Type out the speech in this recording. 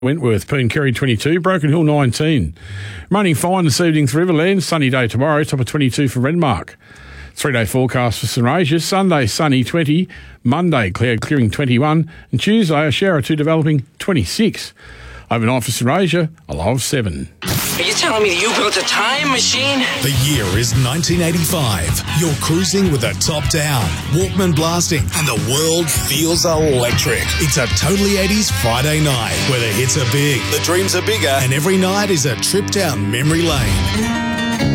Wentworth, Pooncarry 22, Broken Hill 19. Running fine this evening for Riverland, sunny day tomorrow, top of 22 for Renmark. 3-day forecast for St Regis, Sunday sunny 20, Monday cloud clearing 21, and Tuesday a shower or two developing 26. Overnight for St Regis, a low of 7. Are you telling me that you built a time machine? The year is 1985. You're cruising with a top down, Walkman blasting, and the world feels electric. It's a totally 80s Friday night where the hits are big, the dreams are bigger, and every night is a trip down memory lane.